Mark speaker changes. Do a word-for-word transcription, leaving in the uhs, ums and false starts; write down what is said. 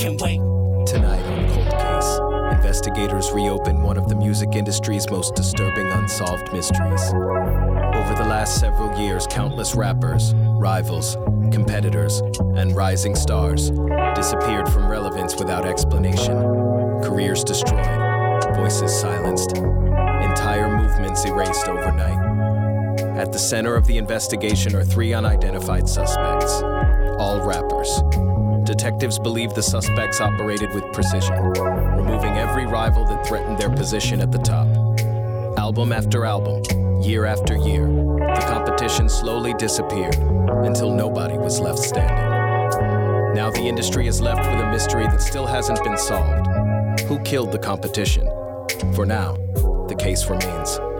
Speaker 1: can't wait.
Speaker 2: Tonight on Cold Case, investigators reopen one of the music industry's most disturbing unsolved mysteries. Over the last several years, countless rappers, rivals, competitors, and rising stars disappeared from relevance without explanation. Careers destroyed, voices silenced, entire movements erased overnight. At the center of the investigation are three unidentified suspects, all rappers. Detectives believe the suspects operated with precision, removing every rival that threatened their position at the top. Album after album, year after year, the competition slowly disappeared until nobody was left standing. Now the industry is left with a mystery that still hasn't been solved. Who killed the competition? For now, the case remains